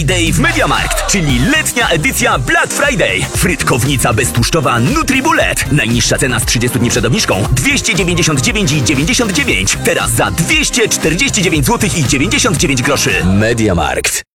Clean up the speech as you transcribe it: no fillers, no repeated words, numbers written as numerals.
Day w MediaMarkt, czyli letnia edycja Black Friday. Frytkownica beztłuszczowa NutriBullet. Najniższa cena z 30 dni przed obniżką 299,99. Teraz za 249 zł i 99 groszy. MediaMarkt.